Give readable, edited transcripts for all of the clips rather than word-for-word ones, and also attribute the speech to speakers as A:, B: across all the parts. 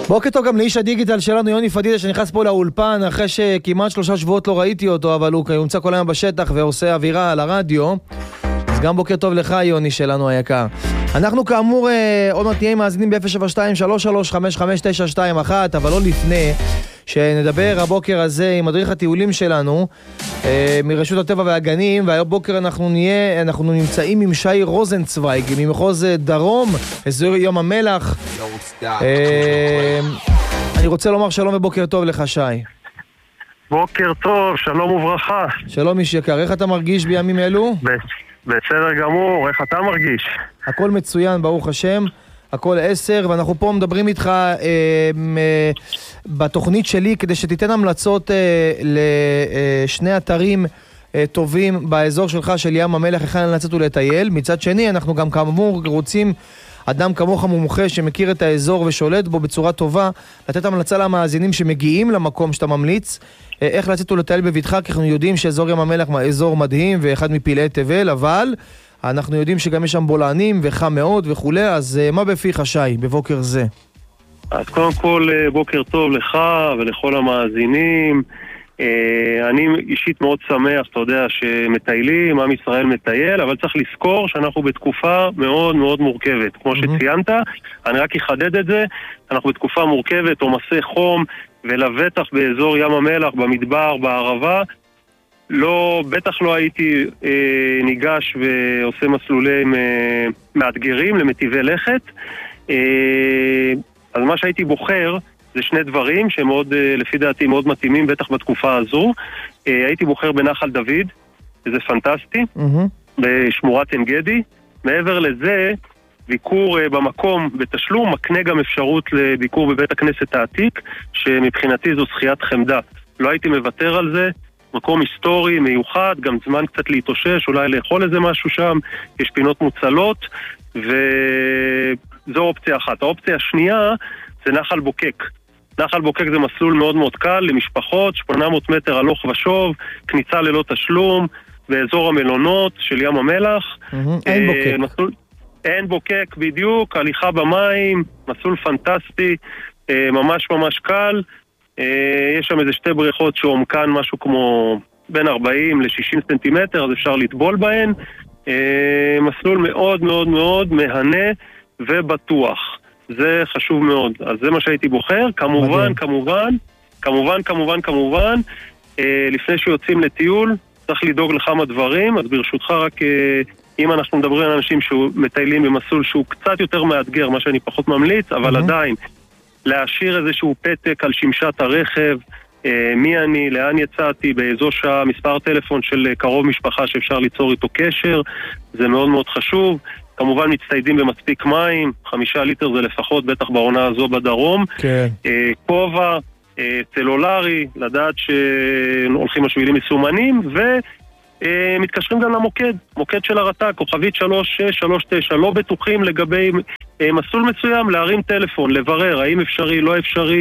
A: בוקר טוב גם לאיש הדיגיטל שלנו, יוני פדידה, שנכנס פה לאולפן אחרי שכמעט 3 שבועות לא ראיתי אותו, אבל הוא נמצא כל היום בשטח ועושה אווירה על הרדיו. אז גם בוקר טוב לך, יוני שלנו היקר. אנחנו כאמור עוד מעט נהיה מאזינים ב-072-33-55-921, אבל לא לפני שנדבר הבוקר הזה עם מדריך הטיולים שלנו מרשות הטבע והגנים, והיום בוקר אנחנו נמצאים עם שי רוזנצוויג ממחוז דרום, אזור ים המלח. אני רוצה לומר שלום ובוקר טוב לך, שי.
B: בוקר טוב, שלום וברכה.
A: שלום איש יקר, איך אתה מרגיש בימים אלו?
B: בסדר גמור, איך אתה מרגיש?
A: הכל מצוין, ברוך השם, הכל 10, ואנחנו פה מדברים איתך בתוכנית שלי כדי שתיתן המלצות לשני אתרים טובים באזור שלך של ים המלח, איך לצאת ולטייל. מצד שני, אנחנו גם כאמור רוצים אדם כמוך מומחה שמכיר את האזור ושולט בו בצורה טובה, לתת המלצה למאזינים שמגיעים למקום שאתה ממליץ, איך לצאת ולטייל בביטחה, כי אנחנו יודעים שאזור ים המלח אזור מדהים ואחד מפלאי תבל, אבל אנחנו יודעים שגם יש שם בולענים וחם מאוד וכו', אז מה בפיך שי בבוקר זה?
B: אז קודם כל בוקר טוב לך ולכל המאזינים. אני אישית מאוד שמח, אתה יודע, שמטיילים, עם ישראל מטייל, אבל צריך לזכור שאנחנו בתקופה מאוד מאוד מורכבת. כמו שציינת, אני רק אחדד את זה, אנחנו בתקופה מורכבת, עומסי חום, ולבטח באזור ים המלח, במדבר, בערבה, בטח לא הייתי ניגש ועושה מסלולים מאתגרים למטיבי לכת. אז מה שהייתי בוחר זה שני דברים שמאוד, לפי דעתי, מאוד מתאימים, בטח בתקופה הזו. הייתי בוחר בנחל דוד, זה פנטסטי, בשמורת עין גדי. מעבר לזה, ביקור במקום בתשלום מקנה גם אפשרות לביקור בבית הכנסת העתיק, שמבחינתי זו זכיית חמדה. לא הייתי מוותר על זה, מקום היסטורי מיוחד, גם זמן קצת להתאושש, אולי לאכול איזה משהו שם, יש פינות מוצלות, וזו אופציה אחת. האופציה השנייה זה נחל בוקק. נחל בוקק זה מסלול מאוד מאוד קל למשפחות, 800 מטר הלוך ושוב, כניסה ללא תשלום, באזור המלונות של ים המלח.
A: אין בוקק.
B: אין בוקק בדיוק, הליכה במים, מסלול פנטסטי, ממש ממש קל. יש שם איזה 2 בריכות שעומקן משהו כמו בין 40 ל-60 סנטימטר, אז אפשר לטבול בהן. מסלול מאוד מאוד מאוד מהנה ובטוח. זה חשוב מאוד. אז זה מה שהייתי בוחר. כמובן, לפני שיוצאים לטיול, צריך לדאוג לכמה דברים. אז ברשותך רק, אם אנחנו מדברים על אנשים שמטיילים במסלול שהוא קצת יותר מאתגר, מה שאני פחות ממליץ, אבל עדיין, להשאיר איזשהו פתק על שמשת הרכב, מי אני, לאן יצאתי, באיזו שעה, מספר טלפון של קרוב משפחה שאפשר ליצור איתו קשר, זה מאוד מאוד חשוב. כמובן מצטיידים במספיק מים, 5 ליטר זה לפחות, בטח בעונה הזו בדרום. כן. כובע, סלולרי, לדעת שהולכים השבילים מסומנים, ומתקשרים גם למוקד, מוקד של הרט"ג, כוכבית 3639, לא בטוחים לגבי מסלול מסוים, להרים טלפון, לברר האם אפשרי, לא אפשרי,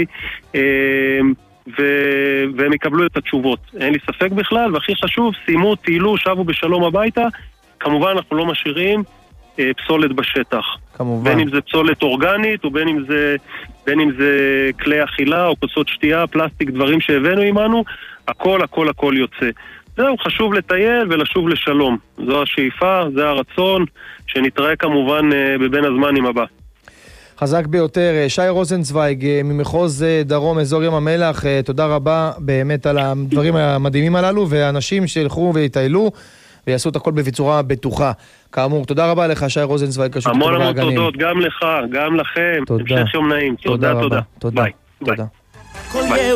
B: והם יקבלו את התשובות. אין לי ספק בכלל, והכי חשוב, סיימו, טיילו, שבו בשלום הביתה. כמובן אנחנו לא משאירים פסולת בשטח. כמובן. בין אם זה פסולת אורגנית, או בין אם זה כלי אכילה, או כוסות שתייה, פלסטיק, דברים שהבאנו עמנו, הכל יוצא. זהו, חשוב לטייל ולשוב לשלום. זו השאיפה, זה הרצון, שנתראה כמובן בבין הזמנים הבא.
A: חזק ביותר. שי רוזנצוויג ממחוז דרום, אזור ים המלח, תודה רבה באמת על הדברים המדהימים הללו, והאנשים שילכו ויטיילו ויעשו את הכל בצורה בטוחה. כאמור, תודה רבה לך שי רוזנצוויג.
B: המון תודות, גם לך, גם לכם. המשך יום נעים. תודה. ביי.